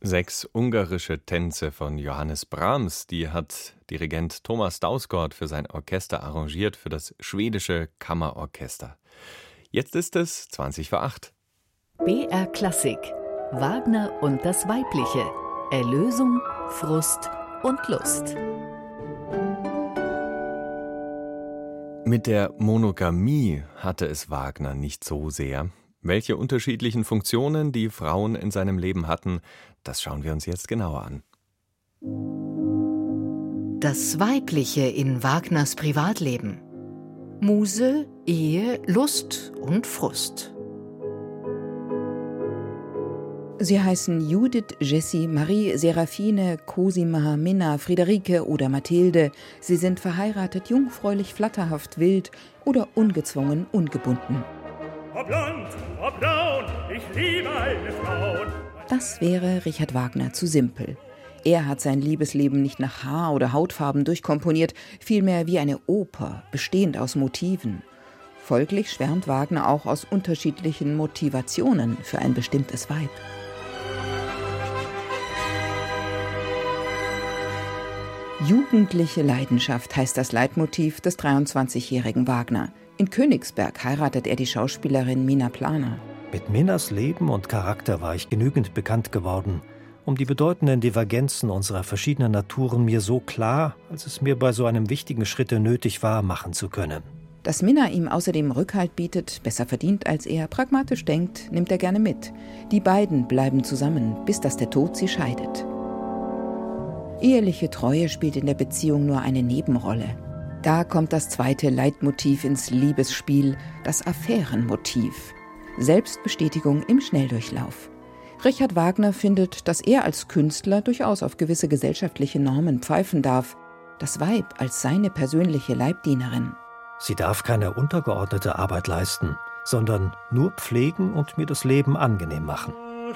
6 ungarische Tänze von Johannes Brahms, die hat Dirigent Thomas Dausgaard für sein Orchester arrangiert, für das schwedische Kammerorchester. Jetzt ist es 7:20. BR Klassik. Wagner und das Weibliche. Erlösung, Frust und Lust. Mit der Monogamie hatte es Wagner nicht so sehr. Welche unterschiedlichen Funktionen die Frauen in seinem Leben hatten, das schauen wir uns jetzt genauer an. Das Weibliche in Wagners Privatleben. Muse, Ehe, Lust und Frust. Sie heißen Judith, Jessie, Marie, Seraphine, Cosima, Minna, Friederike oder Mathilde. Sie sind verheiratet, jungfräulich, flatterhaft, wild oder ungezwungen, ungebunden. Ob blond, ob braun, ich liebe eine Frau. Das wäre Richard Wagner zu simpel. Er hat sein Liebesleben nicht nach Haar- oder Hautfarben durchkomponiert, vielmehr wie eine Oper, bestehend aus Motiven. Folglich schwärmt Wagner auch aus unterschiedlichen Motivationen für ein bestimmtes Weib. Jugendliche Leidenschaft heißt das Leitmotiv des 23-jährigen Wagner. In Königsberg heiratet er die Schauspielerin Mina Planer. Mit Minnas Leben und Charakter war ich genügend bekannt geworden, um die bedeutenden Divergenzen unserer verschiedenen Naturen mir so klar, als es mir bei so einem wichtigen Schritte nötig war, machen zu können. Dass Minna ihm außerdem Rückhalt bietet, besser verdient als er, pragmatisch denkt, nimmt er gerne mit. Die beiden bleiben zusammen, bis dass der Tod sie scheidet. Eheliche Treue spielt in der Beziehung nur eine Nebenrolle. Da kommt das zweite Leitmotiv ins Liebesspiel, das Affärenmotiv. Selbstbestätigung im Schnelldurchlauf. Richard Wagner findet, dass er als Künstler durchaus auf gewisse gesellschaftliche Normen pfeifen darf. Das Weib als seine persönliche Leibdienerin. Sie darf keine untergeordnete Arbeit leisten, sondern nur pflegen und mir das Leben angenehm machen.